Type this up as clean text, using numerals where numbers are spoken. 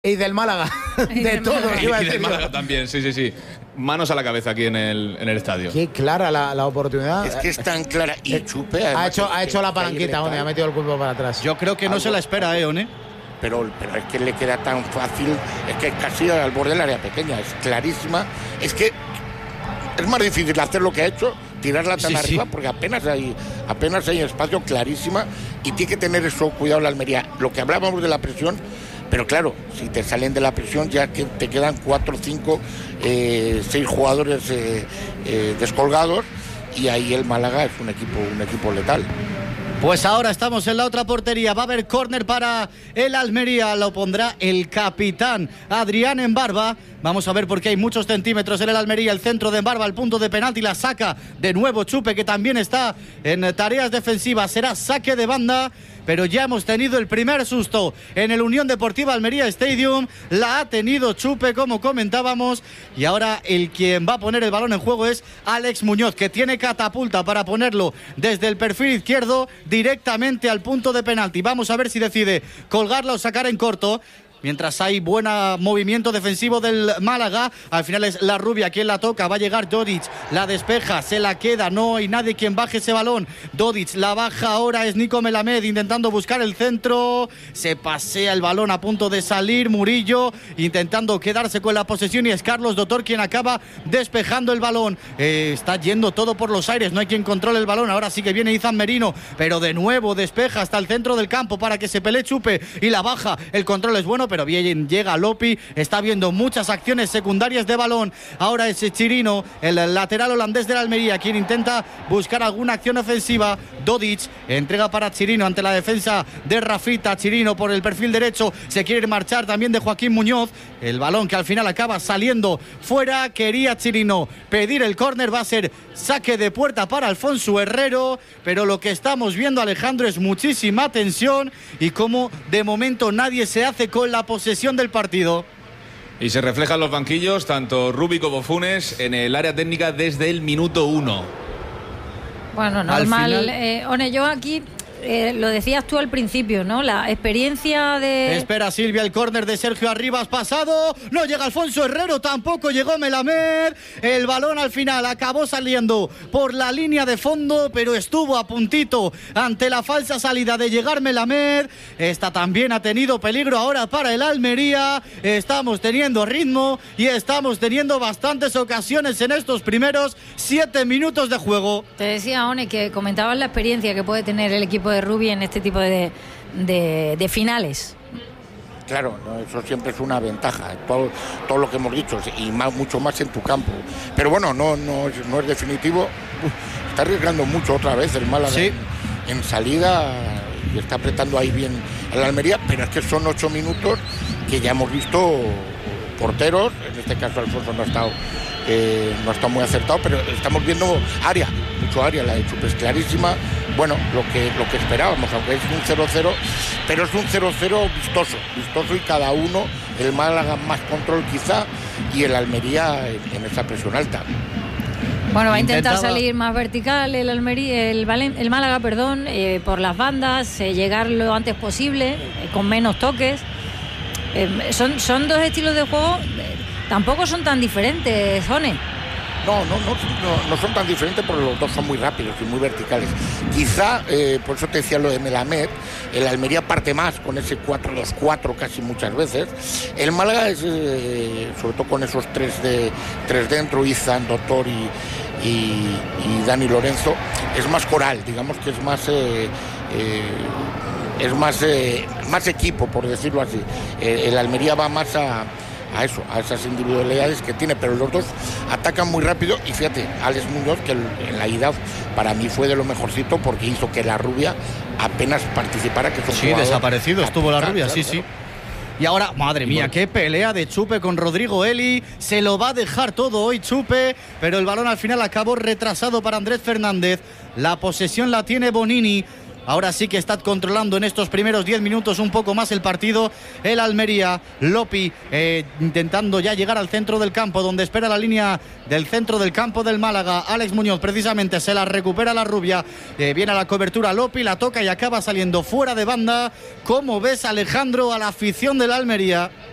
Y del Málaga, de todos. Y del Málaga también, sí. Manos a la cabeza aquí en el estadio. Qué clara la oportunidad. Es que es tan clara. Y Chupe ha hecho la palanquita, One, ha metido el cuerpo para atrás. Yo creo que no se la espera, One. Pero es que le queda tan fácil, es que es casi al borde del área pequeña, es clarísima. Es que es más difícil hacer lo que ha hecho, tirarla tan arriba, porque apenas hay espacio, clarísima, y tiene que tener eso cuidado la Almería. Lo que hablábamos de la presión, pero claro, si te salen de la presión ya que te quedan 4, 5, 6 jugadores descolgados, y ahí el Málaga es un equipo letal. Pues ahora estamos en la otra portería. Va a haber córner para el Almería. Lo pondrá el capitán Adrián Embarba. Vamos a ver porque hay muchos centímetros en el Almería. El centro de Embarba, el punto de penalti. La saca de nuevo Chupe, que también está en tareas defensivas. Será saque de banda. Pero ya hemos tenido el primer susto en el Unión Deportiva Almería Stadium. La ha tenido Chupe, como comentábamos. Y ahora el quien va a poner el balón en juego es Alex Muñoz, que tiene catapulta para ponerlo desde el perfil izquierdo directamente al punto de penalti. Vamos a ver si decide colgarla o sacar en corto. Mientras hay buen movimiento defensivo del Málaga, al final es la Rubia quien la toca, va a llegar Dodic, la despeja, se la queda, no hay nadie quien baje ese balón. Dodic la baja ahora, es Nico Melamed intentando buscar el centro, se pasea el balón a punto de salir, Murillo intentando quedarse con la posesión y es Carlos Dotor quien acaba despejando el balón. Está yendo todo por los aires, no hay quien controle el balón, ahora sí que viene Izan Merino, pero de nuevo despeja hasta el centro del campo para que se pelee Chupe y la baja, el control es bueno, pero bien llega Lopi, está viendo muchas acciones secundarias de balón. Ahora es Chirino, el lateral holandés de la Almería, quien intenta buscar alguna acción ofensiva. Dodic entrega para Chirino ante la defensa de Rafita. Chirino por el perfil derecho, se quiere marchar también de Joaquín Muñoz. El balón que al final acaba saliendo fuera. Quería Chirino pedir el córner, va a ser saque de puerta para Alfonso Herrero, pero lo que estamos viendo, Alejandro, es muchísima tensión y como de momento nadie se hace con la posesión del partido. Y se reflejan los banquillos, tanto Rubi como Funes, en el área técnica desde el minuto 1. Bueno, normal. One, yo aquí lo decías tú al principio, ¿no? La experiencia de... Espera Silvia, el córner de Sergio Arribas pasado. No llega Alfonso Herrero, tampoco llegó Melamed. El balón al final acabó saliendo por la línea de fondo, pero estuvo a puntito ante la falsa salida de llegar Melamed. Esta también ha tenido peligro ahora para el Almería. Estamos teniendo ritmo y estamos teniendo bastantes ocasiones en estos primeros 7 minutos de juego. Te decía, One, que comentabas la experiencia que puede tener el equipo de Rubi en este tipo de finales. Claro, no, eso siempre es una ventaja, todo lo que hemos dicho, y mucho más en tu campo. Pero bueno, no es definitivo. Está arriesgando mucho otra vez el Málaga en salida y está apretando ahí bien a la Almería, pero es que son 8 minutos que ya hemos visto porteros, en este caso Alfonso no ha estado muy acertado, pero estamos viendo mucho área, la de Chupe es clarísima. Bueno, lo que esperábamos, aunque es un 0-0, pero es un 0-0 vistoso y cada uno, el Málaga más control quizá y el Almería en esa presión alta. Bueno, va a intentar salir más vertical el Málaga, por las bandas, llegar lo antes posible, con menos toques. Son dos estilos de juego, tampoco son tan diferentes, One. No son tan diferentes porque los dos son muy rápidos y muy verticales. Quizá, por eso te decía lo de Melamed, el Almería parte más con ese 4-2-4 casi muchas veces. El Málaga es, sobre todo con esos tres dentro, Izan, Dotor y Dani Lorenzo, es más coral, digamos que es más equipo, por decirlo así. El Almería va más a esas individualidades que tiene, pero los dos atacan muy rápido. Y fíjate, Alex Muñoz, que en la ida para mí fue de lo mejorcito porque hizo que la Rubia apenas participara, que sí, desaparecido estuvo la Rubia, claro, sí. Y ahora, madre mía, qué pelea de Chupe con Rodrigo Eli. Se lo va a dejar todo hoy Chupe, pero el balón al final acabó retrasado para Andrés Fernández. La posesión la tiene Bonini. Ahora sí que está controlando en estos primeros 10 minutos un poco más el partido el Almería. Lopi intentando ya llegar al centro del campo, donde espera la línea del centro del campo del Málaga. Alex Muñoz precisamente se la recupera la Rubia. Viene a la cobertura Lopi, la toca y acaba saliendo fuera de banda. ¿Cómo ves, Alejandro, a la afición del Almería?